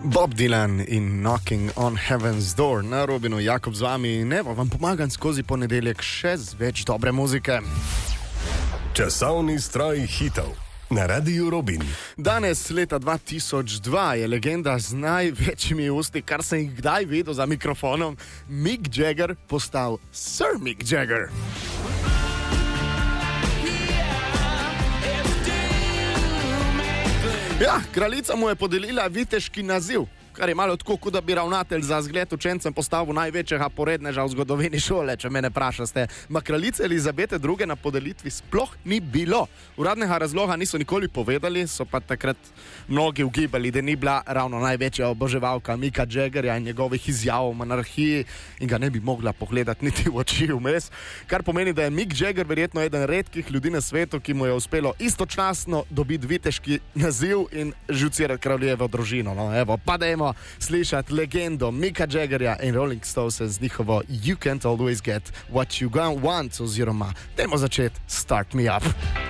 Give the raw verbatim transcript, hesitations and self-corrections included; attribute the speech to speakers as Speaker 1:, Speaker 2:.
Speaker 1: Bob Dylan in Knocking on Heaven's Door. Na Robinu Jakob z vami in evo vam pomagam skozi ponedeljek še z več dobre muzike.
Speaker 2: Časovni stroj hitov na Radiu Robin.
Speaker 1: Danes, leta dva tisoč dva, je legenda z največjimi usti, kar sem jih kdaj videl za mikrofonom, Mick Jagger postal Sir Mick Jagger. Ja, kraljica mu je podelila viteški naziv, kar je malo tako, kot da bi ravnatelj za zgled učencem postavil največjega poredneža v zgodovini šole, če mene vprašaste. Ma kraljice Elizabete druge na podelitvi sploh ni bilo. Uradnega razloga niso nikoli povedali, so pa takrat mnogi ugibali, da ni bila ravno največja oboževalka Micka Jaggerja in njegovih izjav o monarhiji in ga ne bi mogla pogledati niti v oči vmes. Kar pomeni, da je Mick Jagger verjetno eden redkih ljudi na svetu, ki mu je uspelo istočasno dobiti viteški naziv in žucirati kraljevo družino. No, evo, pa dajmo slišati legendo Micka Jaggerja in Rolling Stones z njihovo You Can't Always Get What You Want, oziroma dajmo začeti Start Me Up.